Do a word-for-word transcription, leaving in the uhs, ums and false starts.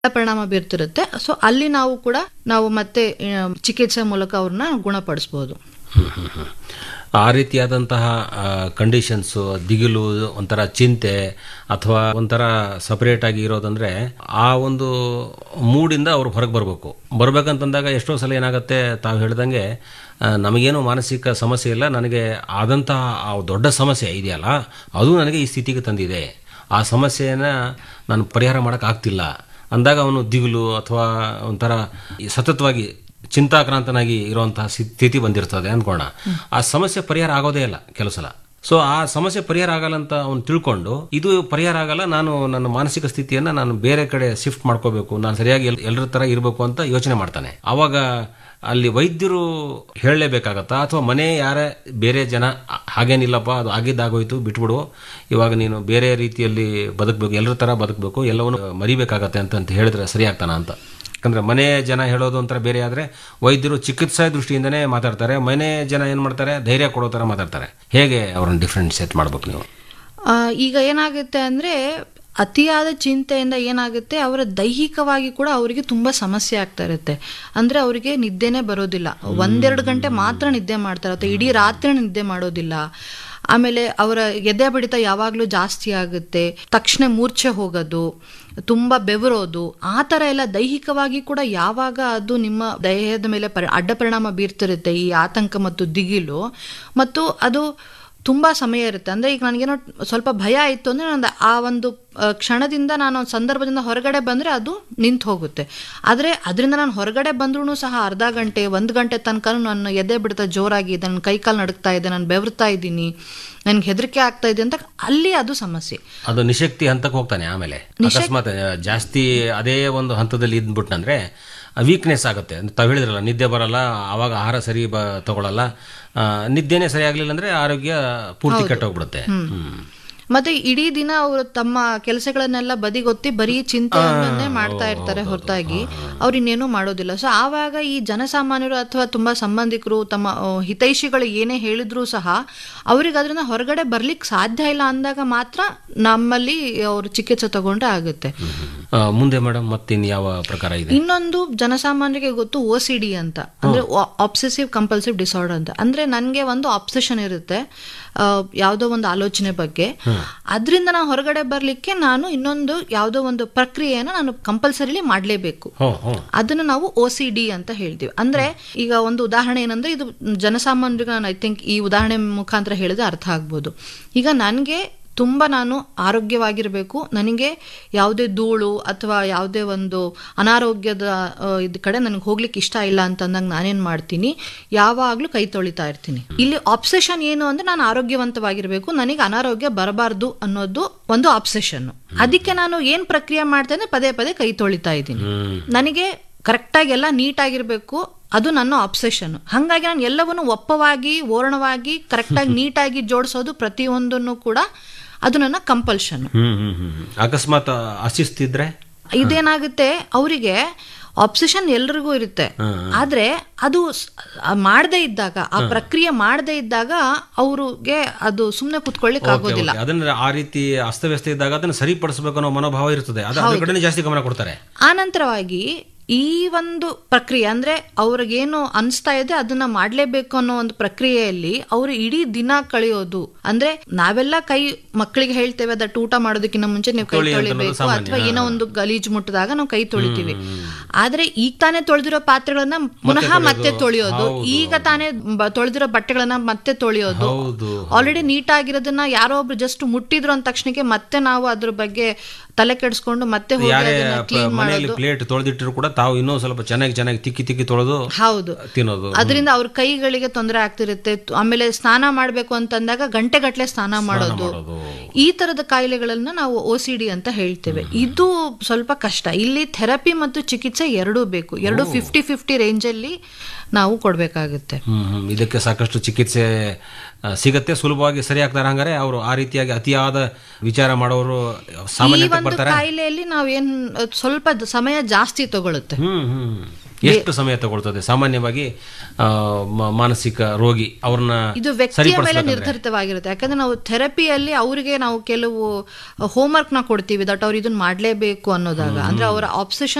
ಪರಿಣಾಮ ಬೀರ್ತಿರುತ್ತೆ. ಸೊ ಅಲ್ಲಿ ನಾವು ಕೂಡ ನಾವು ಮತ್ತೆ ಚಿಕಿತ್ಸೆ ಮೂಲಕ ಅವ್ರನ್ನ ಗುಣಪಡಿಸಬಹುದು. ಆ ರೀತಿಯಾದಂತಹ ಕಂಡೀಷನ್ಸು, ದಿಗಿಲು, ಒಂಥರ ಚಿಂತೆ ಅಥವಾ ಒಂಥರ ಸಪರೇಟ್ ಆಗಿ ಇರೋದಂದ್ರೆ ಆ ಒಂದು ಮೂಡಿಂದ ಅವ್ರು ಹೊರಗೆ ಬರಬೇಕು. ಬರ್ಬೇಕಂತಂದಾಗ ಎಷ್ಟೋ ಸಲ ಏನಾಗುತ್ತೆ, ತಾವು ಹೇಳ್ದಂಗೆ ನಮಗೇನು ಮಾನಸಿಕ ಸಮಸ್ಯೆ ಇಲ್ಲ, ನನಗೆ ಆದಂತಹ ಆ ದೊಡ್ಡ ಸಮಸ್ಯೆ ಇದೆಯಲ್ಲ ಅದು ನನಗೆ ಈ ಸ್ಥಿತಿಗೆ ತಂದಿದೆ, ಆ ಸಮಸ್ಯೆಯನ್ನು ನಾನು ಪರಿಹಾರ ಮಾಡೋಕ್ಕಾಗ್ತಿಲ್ಲ ಅಂದಾಗ ಅವನು ದಿಗಿಲು ಅಥವಾ ಒಂಥರ ಸತತವಾಗಿ ಚಿಂತಾಕ್ರಾಂತನಾಗಿ ಇರುವಂತಹ ಸ್ಥಿತಿ ಬಂದಿರ್ತದೆ ಅಂದ್ಕೋಣ. ಆ ಸಮಸ್ಯೆ ಪರಿಹಾರ ಆಗೋದೇ ಇಲ್ಲ ಕೆಲವು ಸಲ. ಸೊ ಆ ಸಮಸ್ಯೆ ಪರಿಹಾರ ಆಗಲ್ಲ ಅಂತ ಅವ್ನು ತಿಳ್ಕೊಂಡು ಇದು ಪರಿಹಾರ ಆಗಲ್ಲ, ನಾನು ನನ್ನ ಮಾನಸಿಕ ಸ್ಥಿತಿಯನ್ನು ನಾನು ಬೇರೆ ಕಡೆ ಶಿಫ್ಟ್ ಮಾಡ್ಕೋಬೇಕು, ನಾನು ಸರಿಯಾಗಿ ಎಲ್ಲರ ಥರ ಇರಬೇಕು ಅಂತ ಯೋಚನೆ ಮಾಡ್ತಾನೆ. ಆವಾಗ ಅಲ್ಲಿ ವೈದ್ಯರು ಹೇಳಲೇಬೇಕಾಗತ್ತಾ ಅಥವಾ ಮನೆ ಯಾರೇ ಬೇರೆ ಜನ ಹಾಗೇನಿಲ್ಲಪ್ಪ ಅದು ಆಗಿದ್ದಾಗೋಯ್ತು ಬಿಟ್ಬಿಡು, ಇವಾಗ ನೀನು ಬೇರೆ ರೀತಿಯಲ್ಲಿ ಬದುಕಬೇಕು, ಎಲ್ಲರ ಥರ ಬದುಕಬೇಕು, ಎಲ್ಲವನ್ನು ಮರಿಬೇಕಾಗತ್ತೆ ಅಂತ ಅಂತ ಹೇಳಿದ್ರೆ ಸರಿ ಆಗ್ತಾನ ಅಂತ. ಯಾಕಂದ್ರೆ ಮನೆ ಜನ ಹೇಳೋದು ಒಂಥರ ಬೇರೆ ಆದರೆ ವೈದ್ಯರು ಚಿಕಿತ್ಸಾ ದೃಷ್ಟಿಯಿಂದನೇ ಮಾತಾಡ್ತಾರೆ, ಮನೆ ಜನ ಏನು ಮಾಡ್ತಾರೆ ಧೈರ್ಯ ಕೊಡೋ ಥರ ಮಾತಾಡ್ತಾರೆ. ಹೇಗೆ ಅವ್ರನ್ನ ಡಿಫ್ರೆನ್ಶಿಯೇಟ್ ಮಾಡ್ಬೇಕು ನೀವು? ಈಗ ಏನಾಗುತ್ತೆ ಅಂದರೆ ಅತಿಯಾದ ಚಿಂತೆಯಿಂದ ಏನಾಗುತ್ತೆ, ಅವರ ದೈಹಿಕವಾಗಿ ಕೂಡ ಅವರಿಗೆ ತುಂಬ ಸಮಸ್ಯೆ ಆಗ್ತಾ ಇರುತ್ತೆ. ಅಂದರೆ ಅವರಿಗೆ ನಿದ್ದೆನೇ ಬರೋದಿಲ್ಲ, ಒಂದೆರಡು ಗಂಟೆ ಮಾತ್ರ ನಿದ್ದೆ ಮಾಡ್ತಾರೆ ಅಥವಾ ಇಡೀ ರಾತ್ರಿ ನಿದ್ದೆ ಮಾಡೋದಿಲ್ಲ. ಆಮೇಲೆ ಅವರ ಎದೆ ಬಡಿತ ಯಾವಾಗಲೂ ಜಾಸ್ತಿ ಆಗುತ್ತೆ, ತಕ್ಷಣ ಮೂರ್ಛೆ ಹೋಗೋದು, ತುಂಬ ಬೆವರೋದು, ಆ ಥರ ಎಲ್ಲ ದೈಹಿಕವಾಗಿ ಕೂಡ ಯಾವಾಗ ಅದು ನಿಮ್ಮ ದೇಹದ ಮೇಲೆ ಪರಿ ಅಡ್ಡ ಪರಿಣಾಮ ಬೀರ್ತಿರುತ್ತೆ ಈ ಆತಂಕ ಮತ್ತು ದಿಗಿಲು. ಮತ್ತು ಅದು ತುಂಬ ಸಮಯ ಇರುತ್ತೆ. ಅಂದರೆ ಈಗ ನನಗೇನೋ ಸ್ವಲ್ಪ ಭಯ ಆಯಿತು ಅಂದರೆ ನಾನು ಆ ಒಂದು ಕ್ಷಣದಿಂದ ನಾನು ಸಂದರ್ಭದಿಂದ ಹೊರಗಡೆ ಬಂದರೆ ಅದು ನಿಂತು ಹೋಗುತ್ತೆ. ಆದರೆ ಅದರಿಂದ ನಾನು ಹೊರಗಡೆ ಬಂದ್ರೂ ಸಹ ಅರ್ಧ ಗಂಟೆ ಒಂದು ಗಂಟೆ ತನಕ ನನ್ನ ಎದೆ ಬಿಡ್ತಾ ಜೋರಾಗಿ ಇದೆ, ನನ್ನ ಕೈಕಾಲು ನಡುಕ್ತಾ ಇದೆ, ನಾನು ಬೆವರ್ತಾ ಇದ್ದೀನಿ, ನನ್ಗೆ ಹೆದರಿಕೆ ಆಗ್ತಾ ಇದೆ ಅಂತ ಅಲ್ಲಿ ಅದು ಸಮಸ್ಯೆ. ಅದು ನಿಶಕ್ತಿ ಹಂತಕ್ಕೆ ಹೋಗ್ತಾನೆ. ಆಮೇಲೆ ಅಕಸ್ಮಾತ್ ಜಾಸ್ತಿ ಅದೇ ಒಂದು ಹಂತದಲ್ಲಿ ಇದ್ಬಿಟ್ನಂದ್ರೆ ವೀಕ್ನೆಸ್ ಆಗುತ್ತೆ. ತಾವು ಹೇಳಿದ್ರಲ್ಲ ನಿದ್ದೆ ಬರಲ್ಲ, ಆವಾಗ ಆಹಾರ ಸರಿ ಬ ತಗೊಳ್ಳಲ್ಲ, ನಿದ್ದೆನೇ ಸರಿ ಆಗ್ಲಿಲ್ಲ ಅಂದ್ರೆ ಆರೋಗ್ಯ ಪೂರ್ತಿ ಕೆಟ್ಟೋಗ್ಬಿಡುತ್ತೆ. ಮತ್ತೆ ಇಡೀ ದಿನ ಅವರು ತಮ್ಮ ಕೆಲಸಗಳನ್ನೆಲ್ಲ ಬದಿಗೊತ್ತಿ ಬರೀ ಚಿಂತೆಯನ್ನೇ ಮಾಡ್ತಾ ಇರ್ತಾರೆ ಹೊರತಾಗಿ ಅವ್ರು ಇನ್ನೇನು ಮಾಡೋದಿಲ್ಲ. ಸೊ ಆವಾಗ ಈ ಜನಸಾಮಾನ್ಯರು ಅಥವಾ ತುಂಬಾ ಸಂಬಂಧಿಕರು ತಮ್ಮ ಹಿತೈಷಿಗಳು ಏನೇ ಹೇಳಿದ್ರು ಸಹ ಅವ್ರಿಗೆ ಅದರಿಂದ ಹೊರಗಡೆ ಬರ್ಲಿಕ್ಕೆ ಸಾಧ್ಯ ಇಲ್ಲ ಅಂದಾಗ ಮಾತ್ರ ನಮ್ಮಲ್ಲಿ ಅವರು ಚಿಕಿತ್ಸೆ ತಗೊಂಡ್ರೆ ಆಗುತ್ತೆ. ಮುಂದೆ ಮೇಡಮ್ ಮತ್ತಿನ್ ಯಾವ ಪ್ರಕಾರ ಇದೆ? ಇನ್ನೊಂದು ಜನಸಾಮಾನ್ಯರಿಗೆ ಗೊತ್ತು ಓ ಸಿ ಡಿ ಅಂತ, ಅಂದ್ರೆ ಆಬ್ಸೆಸಿವ್ ಕಂಪಲ್ಸಿವ್ ಡಿಸಾರ್ಡರ್ ಅಂತ. ಅಂದ್ರೆ ನನ್ಗೆ ಒಂದು ಆಬ್ಸೆಷನ್ ಇರುತ್ತೆ ಯಾವುದೋ ಒಂದು ಆಲೋಚನೆ ಬಗ್ಗೆ, ಅದರಿಂದ ನಾನು ಹೊರಗಡೆ ಬರ್ಲಿಕ್ಕೆ ನಾನು ಇನ್ನೊಂದು ಯಾವುದೋ ಒಂದು ಪ್ರಕ್ರಿಯೆಯನ್ನು ನಾನು ಕಂಪಲ್ಸರಿಲಿ ಮಾಡಲೇಬೇಕು. ಅದನ್ನು ನಾವು ಓ ಸಿ ಡಿ ಅಂತ ಹೇಳ್ತೀವಿ. ಅಂದ್ರೆ ಈಗ ಒಂದು ಉದಾಹರಣೆ ಏನಂದ್ರೆ, ಇದು ಜನಸಾಮಾನ್ಯರಿಗೆ ನಾನು ಐ ಥಿಂಕ್ ಈ ಉದಾಹರಣೆ ಮುಖಾಂತರ ಹೇಳಿದ್ರೆ ಅರ್ಥ ಆಗ್ಬೋದು. ಈಗ ನನಗೆ ತುಂಬ ನಾನು ಆರೋಗ್ಯವಾಗಿರಬೇಕು, ನನಗೆ ಯಾವುದೇ ಧೂಳು ಅಥವಾ ಯಾವುದೇ ಒಂದು ಅನಾರೋಗ್ಯದ ಇದ್ ಕಡೆ ನನಗೆ ಹೋಗ್ಲಿಕ್ಕೆ ಇಷ್ಟ ಇಲ್ಲ ಅಂತಂದಾಗ ನಾನೇನು ಮಾಡ್ತೀನಿ, ಯಾವಾಗಲೂ ಕೈ ತೊಳಿತಾ ಇರ್ತೀನಿ. ಇಲ್ಲಿ ಆಬ್ಸೆಷನ್ ಏನು ಅಂದ್ರೆ ನಾನು ಆರೋಗ್ಯವಂತವಾಗಿರಬೇಕು, ನನಗೆ ಅನಾರೋಗ್ಯ ಬರಬಾರ್ದು ಅನ್ನೋದು ಒಂದು ಆಬ್ಸೆಷನ್. ಅದಕ್ಕೆ ನಾನು ಏನ್ ಪ್ರಕ್ರಿಯೆ ಮಾಡ್ತೇನೆ, ಪದೇ ಪದೇ ಕೈ ತೊಳಿತಾ ಇದ್ದೀನಿ, ನನಗೆ ಕರೆಕ್ಟಾಗಿ ಎಲ್ಲ ನೀಟಾಗಿರ್ಬೇಕು, ಅದು ನನ್ನ ಆಬ್ಸೆಷನ್. ಹಾಗಾಗಿ ನಾನು ಎಲ್ಲವನ್ನು ಒಪ್ಪವಾಗಿ ಓರಣವಾಗಿ ಕರೆಕ್ಟಾಗಿ ನೀಟಾಗಿ ಜೋಡಿಸೋದು ಪ್ರತಿಯೊಂದನ್ನು ಕೂಡ ಅದು ನನ್ನ ಕಂಪಲ್ಷನ್. ಅಕಸ್ಮಾತ್ ಅಶಿಸ್ತಿದ್ರೆ ಇದೇನಾಗುತ್ತೆ, ಅವರಿಗೆ ಆಬ್ಸೆಷನ್ ಎಲ್ರಿಗೂ ಇರುತ್ತೆ, ಆದ್ರೆ ಅದು ಮಾಡದೇ ಇದ್ದಾಗ, ಆ ಪ್ರಕ್ರಿಯೆ ಮಾಡದೇ ಇದ್ದಾಗ ಅವ್ರಿಗೆ ಅದು ಸುಮ್ಮನೆ ಕುತ್ಕೊಳ್ಳಿಕ್ ಆಗೋದಿಲ್ಲ. ಅದನ್ನ ಆ ರೀತಿ ಅಸ್ತವ್ಯಸ್ತ ಇದ್ದಾಗ ಅದನ್ನ ಸರಿಪಡಿಸಬೇಕು ಅನ್ನೋ ಮನೋಭಾವ ಇರ್ತದೆ, ಅದ್ರ ಕಡೆ ಜಾಸ್ತಿ ಗಮನ ಕೊಡ್ತಾರೆ. ಆನಂತರವಾಗಿ ಈ ಒಂದು ಪ್ರಕ್ರಿಯೆ ಅಂದ್ರೆ ಅವ್ರಿಗೇನು ಅನಿಸ್ತಾ ಇದೆ ಅದನ್ನ ಮಾಡ್ಲೇಬೇಕು ಅನ್ನೋ ಒಂದು ಪ್ರಕ್ರಿಯೆಯಲ್ಲಿ ಅವರು ಇಡೀ ದಿನ ಕಳೆಯೋದು. ಅಂದ್ರೆ ನಾವೆಲ್ಲ ಕೈ ಮಕ್ಕಳಿಗೆ ಹೇಳ್ತೇವೆ ದಟ್ ಊಟ ಮಾಡೋದಕ್ಕಿಂತ ಮುಂಚೆ ನೀವು ಕೈ ತೊಳಿಬೇಕು ಅಥವಾ ಏನೋ ಒಂದು ಗಲೀಜ್ ಮುಟ್ಟಿದಾಗ ನಾವು ಕೈ ತೊಳಿತೀವಿ. ಆದ್ರೆ ಈಗ ತಾನೇ ತೊಳೆದಿರೋ ಪಾತ್ರೆಗಳನ್ನ ಪುನಃ ಮತ್ತೆ ತೊಳೆಯೋದು, ಈಗ ತಾನೇ ತೊಳೆದಿರೋ ಬಟ್ಟೆಗಳನ್ನ ಮತ್ತೆ ತೊಳೆಯೋದು, ಆಲ್ರೆಡಿ ನೀಟ್ ಆಗಿರೋದನ್ನ ಯಾರೋ ಒಬ್ರು ಜಸ್ಟ್ ಮುಟ್ಟಿದ್ರು ಅಂದ ತಕ್ಷಣಕ್ಕೆ ಮತ್ತೆ ನಾವು ಅದ್ರ ಬಗ್ಗೆ ತಲೆ ಕೆಡಿಸ್ಕೊಂಡು ಮತ್ತೆ ಪ್ಲೇಟ್ ತೊಳೆದಿಟ್ಟರು ಕೂಡ ತಾವು ಇನ್ನೂ ಸ್ವಲ್ಪ ಚೆನ್ನಾಗಿ ಚೆನ್ನಾಗಿ ತಿಕ್ಕಿ ತಿಕ್ಕಿ ತೊಳೆದು ಹೌದು ತಿನ್ನೋದು, ಅದರಿಂದ ಅವ್ರ ಕೈಗಳಿಗೆ ತೊಂದರೆ ಆಗ್ತಿರುತ್ತೆ. ಆಮೇಲೆ ಸ್ನಾನ ಮಾಡ್ಬೇಕು ಅಂತಂದಾಗ ಗಂಟೆ ಗಟ್ಟಲೆ ಸ್ನಾನ ಮಾಡೋದು, ಈ ತರದ ಕಾಯಿಲೆಗಳನ್ನ ನಾವು ಓ ಸಿ ಡಿ ಅಂತ ಹೇಳ್ತೇವೆ. ಇದು ಸ್ವಲ್ಪ ಕಷ್ಟ. ಇಲ್ಲಿ ಥೆರಪಿ ಮತ್ತು ಚಿಕಿತ್ಸೆ ಎರಡೂ ಬೇಕು, ಎರಡು ಫಿಫ್ಟಿ ಫಿಫ್ಟಿ ರೇಂಜ್ ಅಲ್ಲಿ ನಾವು ಕೊಡ್ಬೇಕಾಗುತ್ತೆ. ಇದಕ್ಕೆ ಸಾಕಷ್ಟು ಚಿಕಿತ್ಸೆ ಸಿಗತ್ತೆ, ಸುಲಭವಾಗಿ ಸರಿ ಆಗ್ತಾರೆ. ಹಂಗಾರೆ ಅವರು ಆ ರೀತಿಯಾಗಿ ಅತಿಯಾದ ವಿಚಾರ ಮಾಡೋರು ಸಾಮಾನ್ಯ ಕಾಯಿಲೆಯಲ್ಲಿ ನಾವೇನ್ ಸ್ವಲ್ಪ ಸಮಯ ಜಾಸ್ತಿ ತಗೊಳುತ್ತೆ. ಎಷ್ಟು ಸಮಯ ತಗೊಳ್ತದೆ ಸಾಮಾನ್ಯವಾಗಿ ಆ, ಮ- ಮಾನಸಿಕ ರೋಗಿ ಅವ್ರನ್ನ ಇದು ವ್ಯಕ್ತಿಯ ಮೇಲೆ ನಿರ್ಧರಿತವಾಗಿರುತ್ತೆ. ಯಾಕಂದ್ರೆ ನಾವು ಥೆರಪಿಯಲ್ಲಿ ಅವರಿಗೆ ನಾವು ಕೆಲವು ಹೋಮ್ವರ್ಕ್ ನ ಕೊಡ್ತೀವಿ ದಟ್ ಅವ್ರು ಇದನ್ನ ಮಾಡ್ಲೇಬೇಕು ಅನ್ನೋದಾಗ, ಅಂದ್ರೆ ಅವರ ಆಬ್ಸೆಷನ್